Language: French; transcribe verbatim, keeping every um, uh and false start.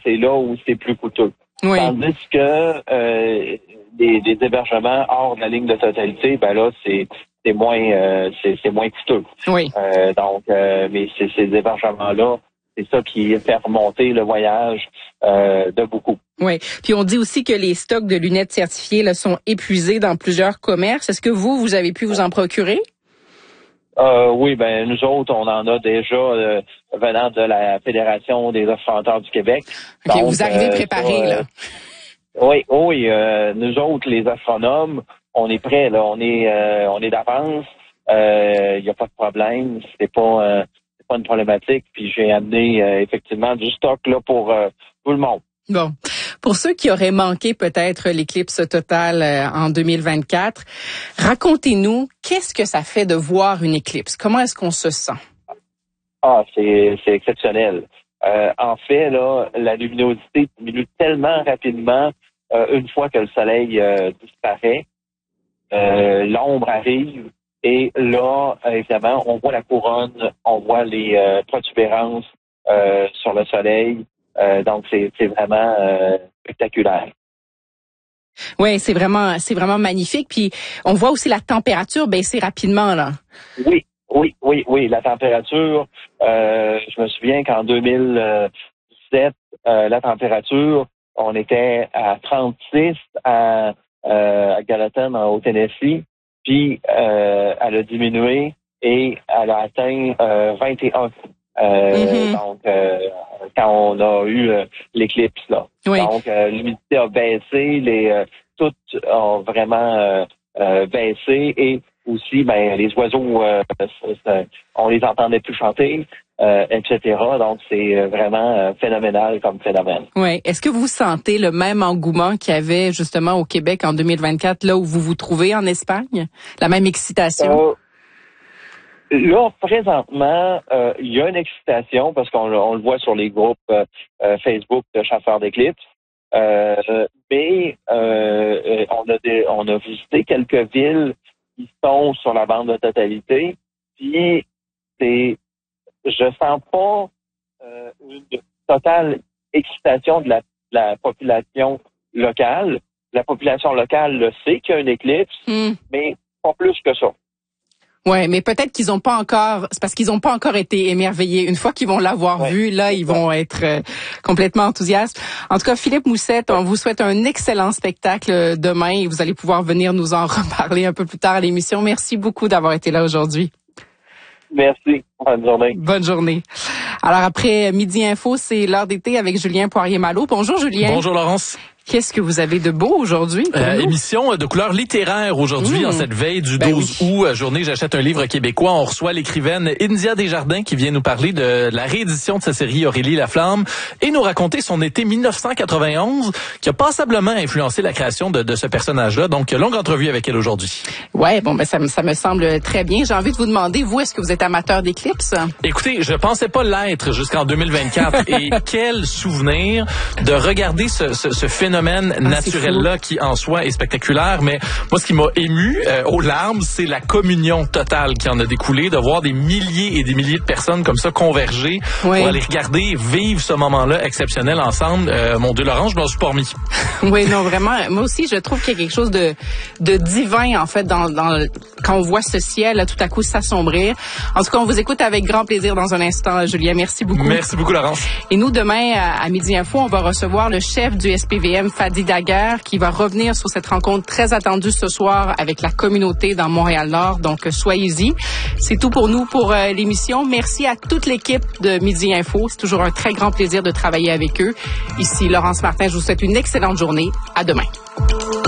c'est là où c'est plus coûteux. Oui. Tandis que euh, des, des hébergements hors de la ligne de totalité, ben là, c'est c'est moins euh, c'est, c'est moins coûteux. Oui. Euh, donc, euh, mais c'est, ces hébergements-là, c'est ça qui fait remonter le voyage euh, de beaucoup. Oui. Puis on dit aussi que les stocks de lunettes certifiées là, sont épuisés dans plusieurs commerces. Est-ce que vous, vous avez pu vous en procurer? Euh, oui, ben nous autres, on en a déjà euh, venant de la Fédération des offranteurs du Québec. OK, Donc, vous arrivez euh, préparés, ça, là. Euh, oui, oui, euh, nous autres, les astronomes, on est prêts, là, on est euh, on est d'avance. Il euh, n'y a pas de problème, c'est pas euh, c'est pas une problématique. Puis j'ai amené euh, effectivement du stock là pour euh, tout le monde. Bon. Pour ceux qui auraient manqué peut-être l'éclipse totale euh, en deux mille vingt-quatre, racontez-nous, qu'est-ce que ça fait de voir une éclipse? Comment est-ce qu'on se sent? Ah, c'est, c'est exceptionnel. Euh, en fait, là, la luminosité diminue tellement rapidement euh, une fois que le soleil euh, disparaît. Euh, l'ombre arrive et là, évidemment, on voit la couronne, on voit les euh, protubérances euh, sur le soleil. Euh, donc, c'est, c'est vraiment euh, spectaculaire. Oui, c'est vraiment, c'est vraiment magnifique. Puis, on voit aussi la température baisser rapidement, là. Oui, oui, oui, oui. La température, euh, je me souviens qu'en deux mille dix-sept, euh, la température, on était à trente-six à, euh, à Gallatin, au Tennessee. Puis, euh, elle a diminué et elle a atteint euh, vingt et un. Euh, mm-hmm. Donc, euh, quand on a eu euh, l'éclipse, là. Oui. Donc, euh, l'humidité a baissé, les euh, toutes ont vraiment euh, euh, baissé et aussi, ben, les oiseaux, euh, on les entendait plus chanter, euh, et cetera. Donc, c'est vraiment euh, phénoménal comme phénomène. Oui. Est-ce que vous sentez le même engouement qu'il y avait justement au Québec en deux mille vingt-quatre, là où vous vous trouvez en Espagne? La même excitation? Euh, Là, présentement, euh, il y a une excitation parce qu'on on le voit sur les groupes euh, Facebook de chasseurs d'éclipses. Euh, mais euh, on a des, on a visité quelques villes qui sont sur la bande de totalité. Puis c'est, je sens pas euh, une totale excitation de la, de la population locale. La population locale le sait qu'il y a une éclipse, mm. mais pas plus que ça. Ouais, mais peut-être qu'ils ont pas encore, c'est parce qu'ils ont pas encore été émerveillés. Une fois qu'ils vont l'avoir ouais, vu, là, ils vont être euh, complètement enthousiastes. En tout cas, Philippe Moussette, on vous souhaite un excellent spectacle demain et vous allez pouvoir venir nous en reparler un peu plus tard à l'émission. Merci beaucoup d'avoir été là aujourd'hui. Merci. Bonne journée. Bonne journée. Alors après Midi Info, c'est l'heure d'été avec Julien Poirier-Malo. Bonjour Julien. Bonjour Laurence. Qu'est-ce que vous avez de beau aujourd'hui? Euh, émission de couleur littéraire aujourd'hui, mmh. en cette veille du ben douze oui. août, journée J'achète un livre québécois. On reçoit l'écrivaine India Desjardins qui vient nous parler de la réédition de sa série Aurélie Laflamme et nous raconter son été dix-neuf cent quatre-vingt-onze qui a passablement influencé la création de, de ce personnage-là. Donc, longue entrevue avec elle aujourd'hui. Ouais, bon, ben ça, ça me semble très bien. J'ai envie de vous demander, vous, est-ce que vous êtes amateur d'éclipses? Écoutez, je pensais pas l'être jusqu'en deux mille vingt-quatre et quel souvenir de regarder ce, ce, ce phénomène ah, naturel là qui en soi est spectaculaire, mais moi ce qui m'a ému euh, aux larmes, c'est la communion totale qui en a découlé, de voir des milliers et des milliers de personnes comme ça converger oui. pour aller regarder, vivre ce moment-là exceptionnel ensemble. Euh, mon Dieu, Laurent, je m'en suis pas remis. Oui, non, vraiment. Moi aussi, je trouve qu'il y a quelque chose de, de divin en fait dans, dans le, quand on voit ce ciel là, tout à coup s'assombrir. En tout cas, on vous écoute avec grand plaisir dans un instant, Julien. Merci beaucoup. Merci beaucoup, Laurence. Et nous, demain à, à Midi Info, on va recevoir le chef du S P V M, Fadi Daguerre, qui va revenir sur cette rencontre très attendue ce soir avec la communauté dans Montréal-Nord. Donc, soyez-y. C'est tout pour nous pour euh, l'émission. Merci à toute l'équipe de Midi Info. C'est toujours un très grand plaisir de travailler avec eux. Ici, Laurence Martin. Je vous souhaite une excellente journée. À demain.